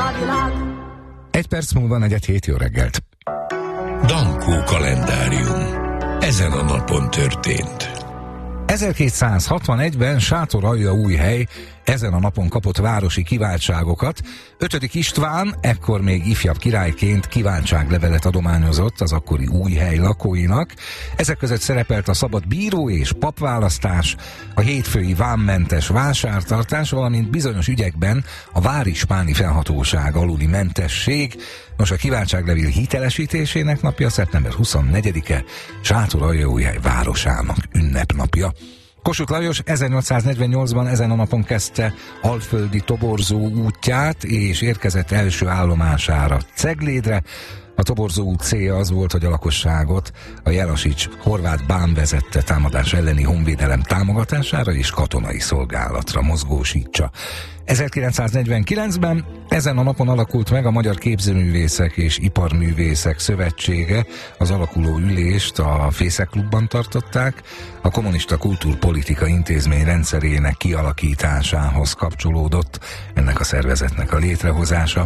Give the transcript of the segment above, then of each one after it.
Egy perc múlva 4:07, jó reggelt. Dankó kalendárium. Ezen a napon történt. 1261-ben Sátoraljaújhely ezen a napon kapott városi kiváltságokat. 5. István ekkor még ifjabb királyként kiváltságlevelet adományozott az akkori Újhely lakóinak. Ezek között szerepelt a szabad bíró és papválasztás, a hétfői vámmentes vásártartás, valamint bizonyos ügyekben a várispáni felhatóság aluli mentesség. Nos, a kiváltságlevél hitelesítésének napja szeptember 24-e, Sátoraljaújhely városának ünnepnapja. Kossuth Lajos 1848-ban ezen a napon kezdte alföldi toborzó útját, és érkezett első állomására Ceglédre. A toborzó út célja az volt, hogy a lakosságot a Jelasics horvát bán vezette támadás elleni honvédelem támogatására és katonai szolgálatra mozgósítsa. 1949-ben ezen a napon alakult meg a Magyar Képzőművészek és Iparművészek Szövetsége. Az alakuló ülést a Fészekklubban tartották. A kommunista kultúrpolitika intézmény rendszerének kialakításához kapcsolódott ennek a szervezetnek a létrehozása.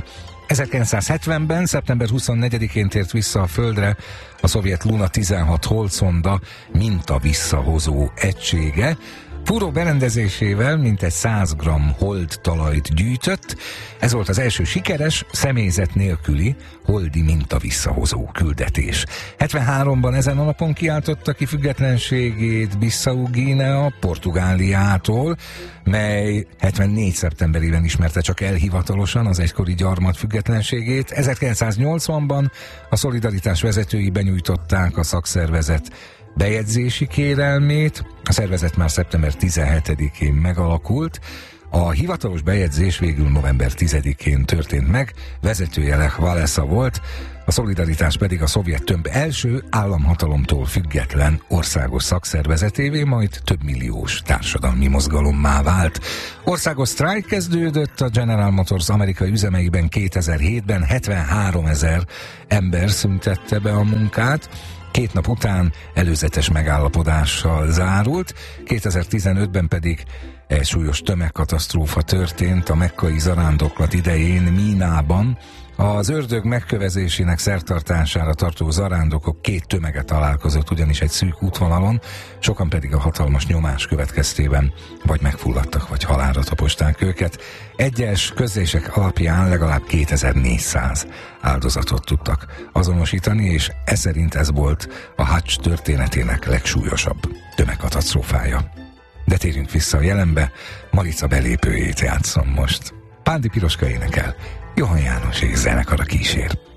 1970-ben, szeptember 24-én tért vissza a Földre a szovjet Luna 16 holdszonda minta visszahozó egysége. Fúró berendezésével mintegy 100 g holdtalajt gyűjtött. Ez volt az első sikeres, személyzet nélküli holdi minta visszahozó küldetés. 73-ban ezen a napon kiáltotta ki függetlenségét Bissau-Guinea Portugáliától, mely 74. szeptemberében ismerte csak elhivatalosan az egykori gyarmat függetlenségét. 1980-ban a Szolidaritás vezetői benyújtották a szakszervezet bejegyzési kérelmét. A szervezet már szeptember 17-én megalakult. A hivatalos bejegyzés végül november 10-én történt meg, vezetője Lech Walesa volt, a Szolidaritás pedig a szovjet tömb első államhatalomtól független országos szakszervezetévé, majd több milliós társadalmi mozgalommá vált. Országos sztrájk kezdődött a General Motors amerikai üzemeiben 2007-ben, 73 000 ember szüntette be a munkát. 2 nap után előzetes megállapodással zárult, 2015-ben pedig egy súlyos tömegkatasztrófa történt a mekkai zarándoklat idején Mínában. Az ördög megkövezésének szertartására tartó zarándokok 2 tömege találkozott ugyanis egy szűk útvonalon, sokan pedig a hatalmas nyomás következtében vagy megfulladtak, vagy halálra taposták őket. Egyes közlések alapján legalább 2400 áldozatot tudtak azonosítani, és szerint ez volt a Hadj történetének legsúlyosabb tömegkatasztrófája. De térjünk vissza a jelenbe, Marica belépőjét játszom most. Pándi Piroska énekel, Johann János és zenekara kísér.